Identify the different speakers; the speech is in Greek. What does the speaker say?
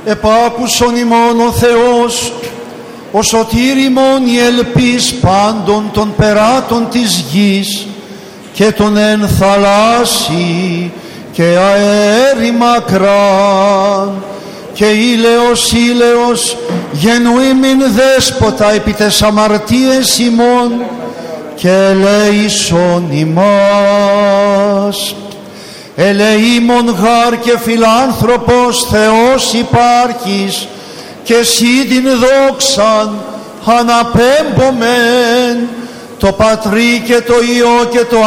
Speaker 1: επάκουσον ημών ο Θεός, ο σωτήρ ημών η ελπίς πάντων των περάτων της γης και των εν θαλάσσι και αέρι μακράν και ήλαιος γενουήμην δέσποτα επί τες αμαρτίες ημών και ελέησον ημάς. Ελεήμων γάρ και φιλάνθρωπος Θεός υπάρχεις και εσύ την δόξαν αναπέμπομεν το Πατρί και το Υιό και το